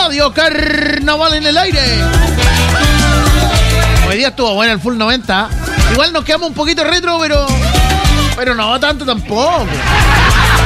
Radio Carnaval en el aire. Hoy día estuvo bueno el Full 90. Igual nos quedamos un poquito retro, pero no tanto tampoco.